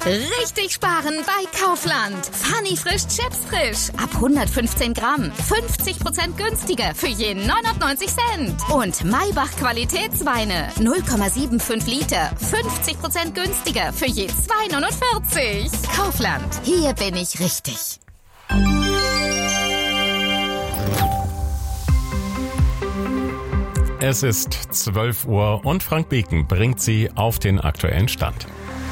Richtig sparen bei Kaufland. Funny frisch Chips frisch. Ab 115 Gramm. 50% günstiger für je 99 Cent. Und Maybach Qualitätsweine. 0,75 Liter. 50% günstiger für je 2,49. Kaufland. Hier bin ich richtig. Es ist 12 Uhr und Frank Beken bringt Sie auf den aktuellen Stand.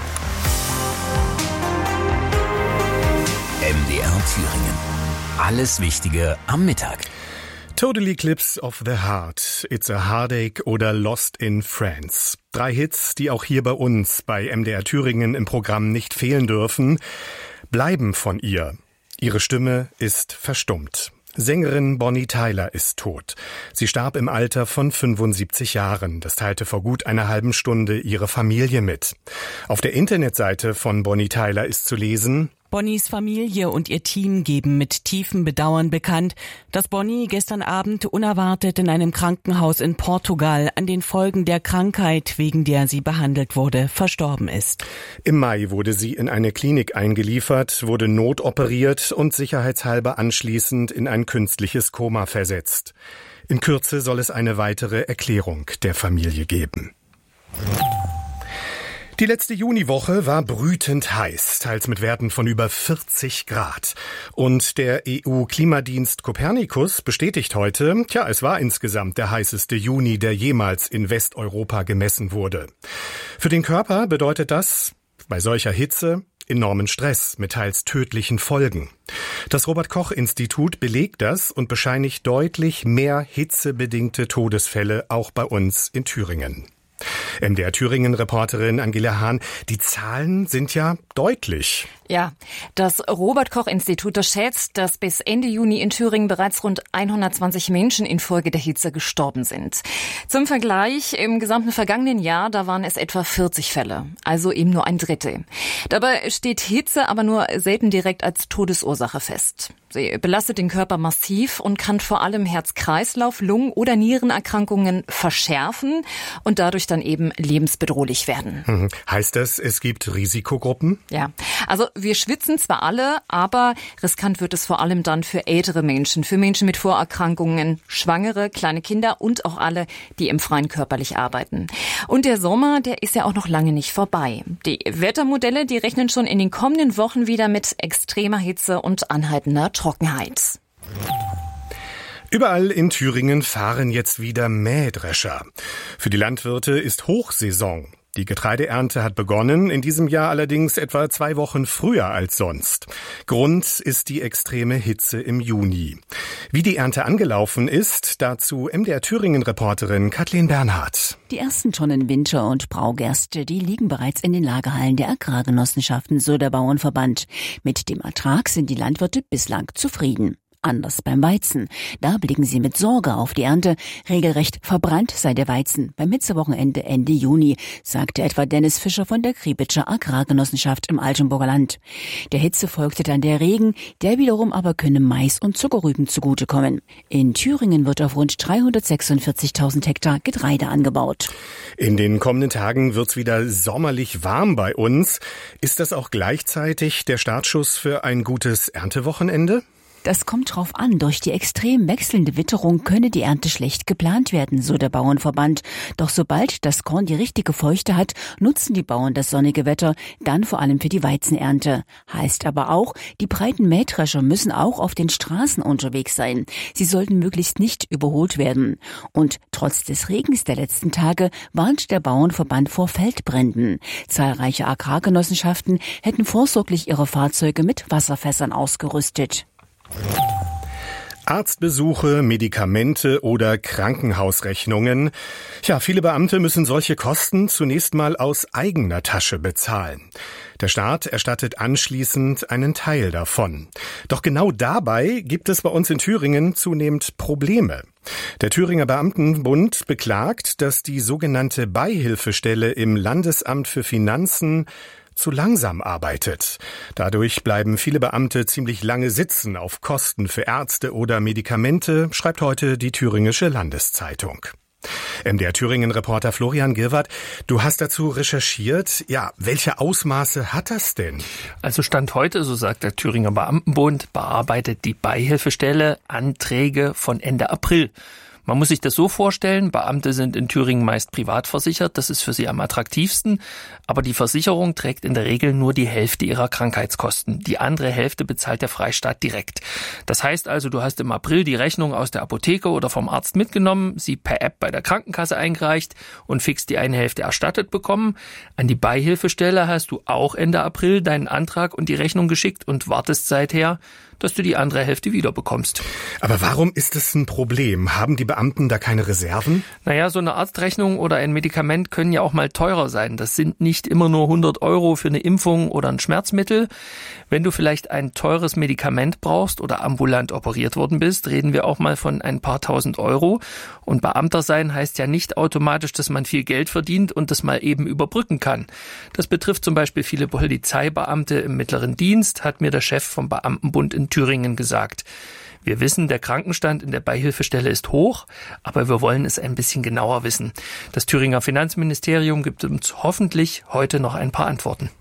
MDR Thüringen. Alles Wichtige am Mittag. Total Eclipse of the Heart, It's a Heartache oder Lost in France. 3 Hits, die auch hier bei uns bei MDR Thüringen im Programm nicht fehlen dürfen, bleiben von ihr. Ihre Stimme ist verstummt. Sängerin Bonnie Tyler ist tot. Sie starb im Alter von 75 Jahren. Das teilte vor gut einer halben Stunde ihre Familie mit. Auf der Internetseite von Bonnie Tyler ist zu lesen: Bonnies Familie und ihr Team geben mit tiefem Bedauern bekannt, dass Bonnie gestern Abend unerwartet in einem Krankenhaus in Portugal an den Folgen der Krankheit, wegen der sie behandelt wurde, verstorben ist. Im Mai wurde sie in eine Klinik eingeliefert, wurde notoperiert und sicherheitshalber anschließend in ein künstliches Koma versetzt. In Kürze soll es eine weitere Erklärung der Familie geben. Die letzte Juniwoche war brütend heiß, teils mit Werten von über 40 Grad. Und der EU-Klimadienst Copernicus bestätigt heute, es war insgesamt der heißeste Juni, der jemals in Westeuropa gemessen wurde. Für den Körper bedeutet das bei solcher Hitze enormen Stress mit teils tödlichen Folgen. Das Robert-Koch-Institut belegt das und bescheinigt deutlich mehr hitzebedingte Todesfälle auch bei uns in Thüringen. MDR Thüringen-Reporterin Angela Hahn, die Zahlen sind ja deutlich. Ja, das Robert-Koch-Institut schätzt, dass bis Ende Juni in Thüringen bereits rund 120 Menschen infolge der Hitze gestorben sind. Zum Vergleich, im gesamten vergangenen Jahr, da waren es etwa 40 Fälle, also eben nur ein Drittel. Dabei steht Hitze aber nur selten direkt als Todesursache fest. Sie belastet den Körper massiv und kann vor allem Herz-Kreislauf-, Lungen- oder Nierenerkrankungen verschärfen und dadurch dann eben lebensbedrohlich werden. Heißt das, es gibt Risikogruppen? Ja, also wir schwitzen zwar alle, aber riskant wird es vor allem dann für ältere Menschen, für Menschen mit Vorerkrankungen, Schwangere, kleine Kinder und auch alle, die im Freien körperlich arbeiten. Und der Sommer, der ist ja auch noch lange nicht vorbei. Die Wettermodelle, die rechnen schon in den kommenden Wochen wieder mit extremer Hitze und anhaltender Trockenheit. Überall in Thüringen fahren jetzt wieder Mähdrescher. Für die Landwirte ist Hochsaison. Die Getreideernte hat begonnen, in diesem Jahr allerdings etwa 2 Wochen früher als sonst. Grund ist die extreme Hitze im Juni. Wie die Ernte angelaufen ist, dazu MDR Thüringen-Reporterin Kathleen Bernhardt. Die ersten Tonnen Winter- und Braugerste, die liegen bereits in den Lagerhallen der Agrargenossenschaften, so der Bauernverband. Mit dem Ertrag sind die Landwirte bislang zufrieden. Anders beim Weizen. Da blicken sie mit Sorge auf die Ernte. Regelrecht verbrannt sei der Weizen beim Hitzewochenende Ende Juni, sagte etwa Dennis Fischer von der Kriebitscher Agrargenossenschaft im Altenburger Land. Der Hitze folgte dann der Regen, der wiederum aber könne Mais und Zuckerrüben zugutekommen. In Thüringen wird auf rund 346.000 Hektar Getreide angebaut. In den kommenden Tagen wird's wieder sommerlich warm bei uns. Ist das auch gleichzeitig der Startschuss für ein gutes Erntewochenende? Das kommt drauf an. Durch die extrem wechselnde Witterung könne die Ernte schlecht geplant werden, so der Bauernverband. Doch sobald das Korn die richtige Feuchte hat, nutzen die Bauern das sonnige Wetter, dann vor allem für die Weizenernte. Heißt aber auch, die breiten Mähdrescher müssen auch auf den Straßen unterwegs sein. Sie sollten möglichst nicht überholt werden. Und trotz des Regens der letzten Tage warnt der Bauernverband vor Feldbränden. Zahlreiche Agrargenossenschaften hätten vorsorglich ihre Fahrzeuge mit Wasserfässern ausgerüstet. Arztbesuche, Medikamente oder Krankenhausrechnungen. Viele Beamte müssen solche Kosten zunächst mal aus eigener Tasche bezahlen. Der Staat erstattet anschließend einen Teil davon. Doch genau dabei gibt es bei uns in Thüringen zunehmend Probleme. Der Thüringer Beamtenbund beklagt, dass die sogenannte Beihilfestelle im Landesamt für Finanzen zu langsam arbeitet. Dadurch bleiben viele Beamte ziemlich lange sitzen auf Kosten für Ärzte oder Medikamente, schreibt heute die Thüringische Landeszeitung. MDR Thüringen-Reporter Florian Girwart, du hast dazu recherchiert. Ja, welche Ausmaße hat das denn? Also Stand heute, so sagt der Thüringer Beamtenbund, bearbeitet die Beihilfestelle Anträge von Ende April. Man muss sich das so vorstellen, Beamte sind in Thüringen meist privat versichert, das ist für sie am attraktivsten, aber die Versicherung trägt in der Regel nur die Hälfte ihrer Krankheitskosten. Die andere Hälfte bezahlt der Freistaat direkt. Das heißt also, du hast im April die Rechnung aus der Apotheke oder vom Arzt mitgenommen, sie per App bei der Krankenkasse eingereicht und fix die eine Hälfte erstattet bekommen. An die Beihilfestelle hast du auch Ende April deinen Antrag und die Rechnung geschickt und wartest seither, dass du die andere Hälfte wieder bekommst. Aber warum ist es ein Problem? Haben die Beamten da keine Reserven? Naja, so eine Arztrechnung oder ein Medikament können ja auch mal teurer sein. Das sind nicht immer nur 100 € für eine Impfung oder ein Schmerzmittel. Wenn du vielleicht ein teures Medikament brauchst oder ambulant operiert worden bist, reden wir auch mal von ein paar tausend Euro. Und Beamter sein heißt ja nicht automatisch, dass man viel Geld verdient und das mal eben überbrücken kann. Das betrifft zum Beispiel viele Polizeibeamte im mittleren Dienst, hat mir der Chef vom Beamtenbund in Thüringen gesagt. Wir wissen, der Krankenstand in der Beihilfestelle ist hoch, aber wir wollen es ein bisschen genauer wissen. Das Thüringer Finanzministerium gibt uns hoffentlich heute noch ein paar Antworten.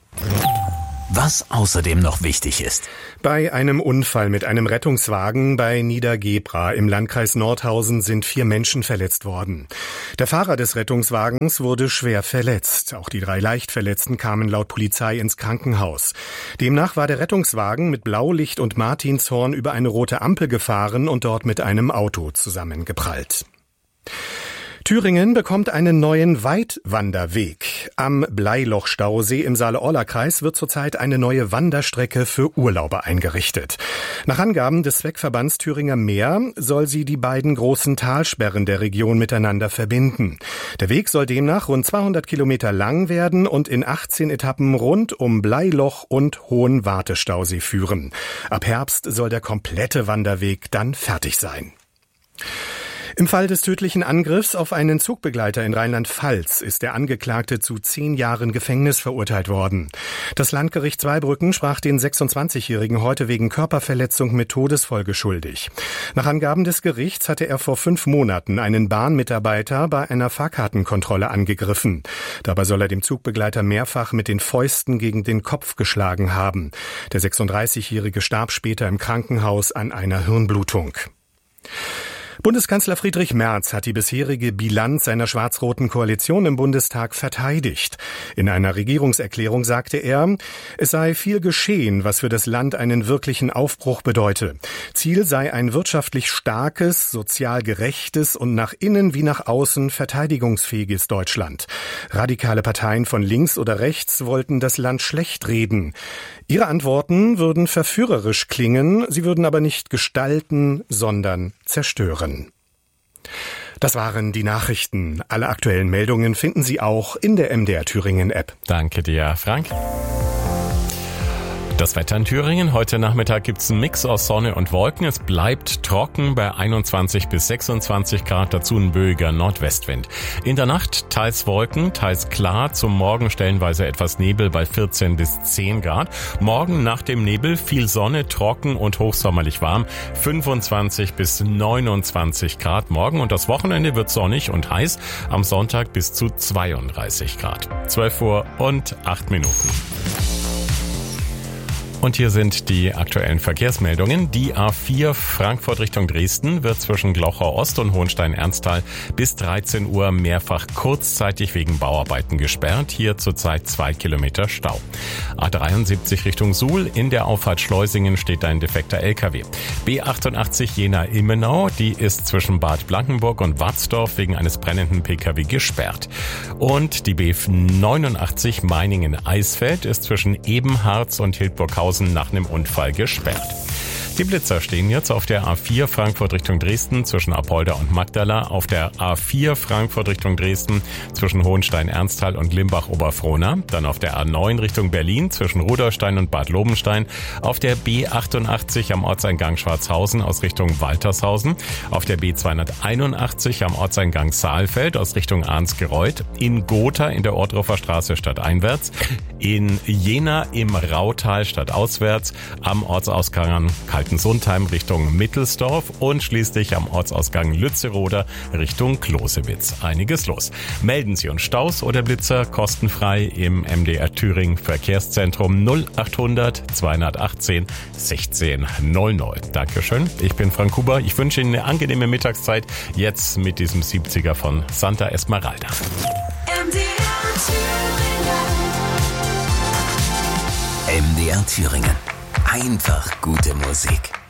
Was außerdem noch wichtig ist. Bei einem Unfall mit einem Rettungswagen bei Niedergebra im Landkreis Nordhausen sind 4 Menschen verletzt worden. Der Fahrer des Rettungswagens wurde schwer verletzt. Auch die 3 Leichtverletzten kamen laut Polizei ins Krankenhaus. Demnach war der Rettungswagen mit Blaulicht und Martinshorn über eine rote Ampel gefahren und dort mit einem Auto zusammengeprallt. Thüringen bekommt einen neuen Weitwanderweg. Am Bleiloch-Stausee im Saale-Orla-Kreis wird zurzeit eine neue Wanderstrecke für Urlauber eingerichtet. Nach Angaben des Zweckverbands Thüringer Meer soll sie die beiden großen Talsperren der Region miteinander verbinden. Der Weg soll demnach rund 200 Kilometer lang werden und in 18 Etappen rund um Bleiloch und Hohen Wartestausee führen. Ab Herbst soll der komplette Wanderweg dann fertig sein. Im Fall des tödlichen Angriffs auf einen Zugbegleiter in Rheinland-Pfalz ist der Angeklagte zu 10 Jahren Gefängnis verurteilt worden. Das Landgericht Zweibrücken sprach den 26-Jährigen heute wegen Körperverletzung mit Todesfolge schuldig. Nach Angaben des Gerichts hatte er vor 5 Monaten einen Bahnmitarbeiter bei einer Fahrkartenkontrolle angegriffen. Dabei soll er dem Zugbegleiter mehrfach mit den Fäusten gegen den Kopf geschlagen haben. Der 36-Jährige starb später im Krankenhaus an einer Hirnblutung. Bundeskanzler Friedrich Merz hat die bisherige Bilanz seiner schwarz-roten Koalition im Bundestag verteidigt. In einer Regierungserklärung sagte er, es sei viel geschehen, was für das Land einen wirklichen Aufbruch bedeute. Ziel sei ein wirtschaftlich starkes, sozial gerechtes und nach innen wie nach außen verteidigungsfähiges Deutschland. Radikale Parteien von links oder rechts wollten das Land schlecht reden. Ihre Antworten würden verführerisch klingen, sie würden aber nicht gestalten, sondern zerstören. Das waren die Nachrichten. Alle aktuellen Meldungen finden Sie auch in der MDR Thüringen App. Danke dir, Frank. Das Wetter in Thüringen. Heute Nachmittag gibt's einen Mix aus Sonne und Wolken. Es bleibt trocken bei 21 bis 26 Grad, dazu ein böiger Nordwestwind. In der Nacht teils Wolken, teils klar, zum Morgen stellenweise etwas Nebel bei 14 bis 10 Grad. Morgen nach dem Nebel viel Sonne, trocken und hochsommerlich warm, 25 bis 29 Grad morgen. Und das Wochenende wird sonnig und heiß, am Sonntag bis zu 32 Grad. 12 Uhr und 8 Minuten. Und hier sind die aktuellen Verkehrsmeldungen. Die A4 Frankfurt Richtung Dresden wird zwischen Glauchau Ost und Hohenstein-Ernsthal bis 13 Uhr mehrfach kurzzeitig wegen Bauarbeiten gesperrt. Hier zurzeit 2 Kilometer Stau. A73 Richtung Suhl. In der Auffahrt Schleusingen steht ein defekter LKW. B88 Jena-Immenau. Die ist zwischen Bad Blankenburg und Watzdorf wegen eines brennenden PKW gesperrt. Und die B89 Meiningen-Eisfeld ist zwischen Ebenharz und Hildburghausen nach einem Unfall gesperrt. Die Blitzer stehen jetzt auf der A4 Frankfurt Richtung Dresden zwischen Apolda und Magdala, auf der A4 Frankfurt Richtung Dresden zwischen Hohenstein-Ernsthal und Limbach-Oberfrohna, dann auf der A9 Richtung Berlin zwischen Rudolstein und Bad Lobenstein, auf der B88 am Ortseingang Schwarzhausen aus Richtung Waltershausen, auf der B281 am Ortseingang Saalfeld aus Richtung Arnsgereuth, in Gotha in der Ohrdruffer Straße stadteinwärts, in Jena im Rautal stadtauswärts, am Ortsausgang Sundheim Richtung Mittelsdorf und schließlich am Ortsausgang Lützeroder Richtung Closewitz. Einiges los. Melden Sie uns Staus oder Blitzer kostenfrei im MDR Thüringen Verkehrszentrum 0800 218 1600. Dankeschön. Ich bin Frank Huber. Ich wünsche Ihnen eine angenehme Mittagszeit. Jetzt mit diesem 70er von Santa Esmeralda. MDR Thüringen. Einfach gute Musik.